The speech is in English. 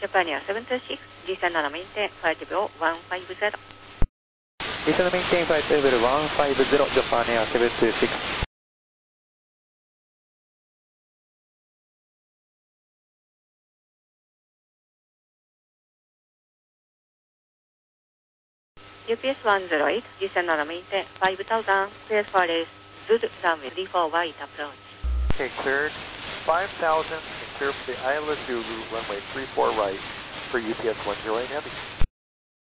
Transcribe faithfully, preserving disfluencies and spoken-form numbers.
Japan Air seven two six、Gセブンなな メインテン、フライト秒いちごゼロ。 Gセブン maintain flight level one five zero, Japan Air seven two six。 ユーピーエスいちゼロはち、Gセブンなな メインテン、ごゼロゼロ、cleared for race、Zulu runway three four right approach。 Okay, cleared five thousand and clear for the Isla Zulu runway three four right for U P S one zero eight Heavy.